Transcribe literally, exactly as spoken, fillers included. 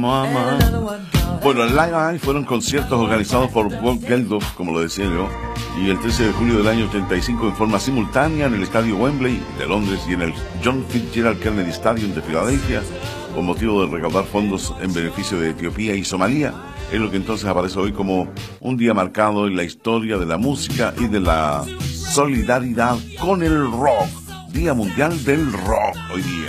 Mamá. Bueno, el Live Aid fueron conciertos organizados por Bob Geldof, como lo decía yo, y el trece de julio del año ochenta y cinco en forma simultánea en el estadio Wembley de Londres y en el John Fitzgerald Kennedy Stadium de Filadelfia, con motivo de recaudar fondos en beneficio de Etiopía y Somalia. Es lo que entonces aparece hoy como un día marcado en la historia de la música y de la solidaridad con el rock. Día Mundial del Rock hoy día.